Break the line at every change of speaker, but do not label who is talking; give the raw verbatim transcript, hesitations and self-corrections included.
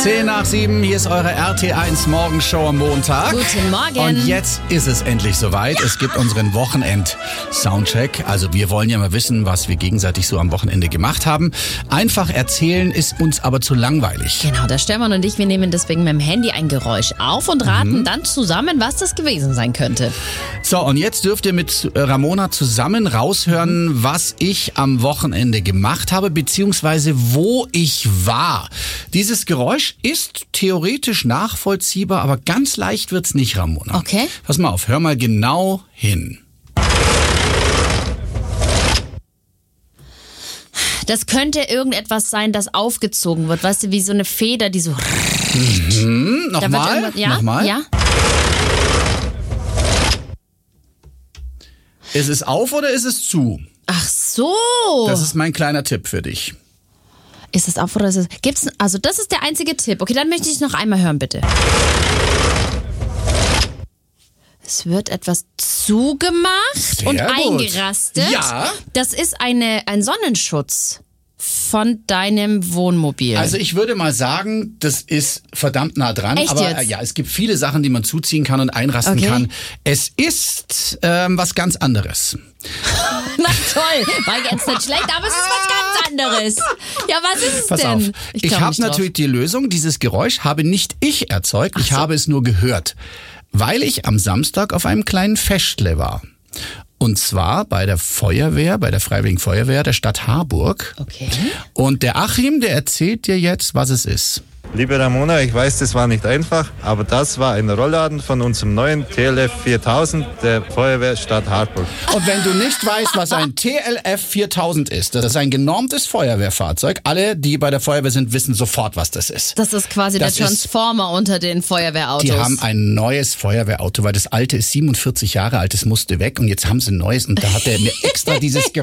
zehn nach sieben, hier ist eure R T eins Morgenshow am Montag.
Guten Morgen.
Und jetzt ist es endlich soweit. Ja. Es gibt unseren Wochenend-Soundcheck. Also wir wollen ja mal wissen, was wir gegenseitig so am Wochenende gemacht haben. Einfach erzählen ist uns aber zu langweilig.
Genau, der Stefan und ich, wir nehmen deswegen mit dem Handy ein Geräusch auf und raten mhm. dann zusammen, was das gewesen sein könnte.
So, und jetzt dürft ihr mit Ramona zusammen raushören, mhm. was ich am Wochenende gemacht habe, beziehungsweise wo ich war. Dieses Geräusch ist theoretisch nachvollziehbar, aber ganz leicht wird's nicht, Ramona.
Okay.
Pass mal auf, hör mal genau hin.
Das könnte irgendetwas sein, das aufgezogen wird. Weißt du, wie so eine Feder, die so...
Mhm. Nochmal?
Ja?
Nochmal?
Ja.
Ist es auf oder ist es zu?
Ach so.
Das ist mein kleiner Tipp für dich.
Ist es auf oder ist es... Gibt's... Also das ist der einzige Tipp. Okay, dann möchte ich es noch einmal hören, bitte. Es wird etwas zugemacht
Sehr
und
gut.
eingerastet.
Ja.
Das ist eine, ein Sonnenschutz von deinem Wohnmobil.
Also ich würde mal sagen, das ist verdammt nah dran.
Echt
aber
jetzt?
Äh, ja, es gibt viele Sachen, die man zuziehen kann und einrasten
Okay.
kann. Es ist ähm, was ganz anderes.
Na toll, war jetzt nicht schlecht, aber es ist was ganz anderes. Ja, was ist es
Pass
denn?
auf,
Ich,
ich,
glaub
habe
nicht drauf.
natürlich die Lösung. Dieses Geräusch habe nicht ich erzeugt, ich
so.
habe es nur gehört. Weil ich am Samstag auf einem kleinen Festle war. Und zwar bei der Feuerwehr, bei der Freiwilligen Feuerwehr der Stadt Harburg.
Okay.
Und der Achim, der erzählt dir jetzt, was es ist.
Liebe Ramona, ich weiß, das war nicht einfach, aber das war ein Rollladen von unserem neuen T L F viertausend der Feuerwehr Stadt Harburg.
Und wenn du nicht weißt, was ein T L F viertausend ist, das ist ein genormtes Feuerwehrfahrzeug. Alle, die bei der Feuerwehr sind, wissen sofort, was das ist.
Das ist quasi
Das
der
ist-
Transformer unter den Feuerwehrautos.
Die haben ein neues Feuerwehrauto, weil das alte ist siebenundvierzig Jahre alt, das musste weg und jetzt haben sie ein neues und da hat er mir extra dieses